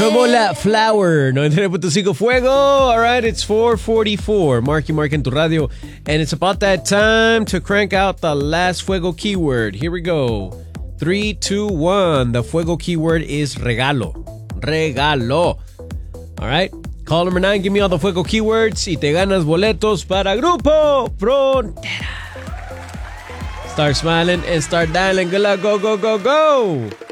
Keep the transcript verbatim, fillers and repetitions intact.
Como la flower. noventa y nueve punto cinco Fuego. All right, it's four forty-four. Marky Mark en tu radio. And it's about that time to crank out the last Fuego keyword. Here we go. Three, two, one. The Fuego keyword is regalo. Regalo. All right. Call number nine. Give me all the Fuego keywords. Y te ganas boletos para Grupo Frontera. Start smiling and start dialing. Good luck. Go, go, go, go.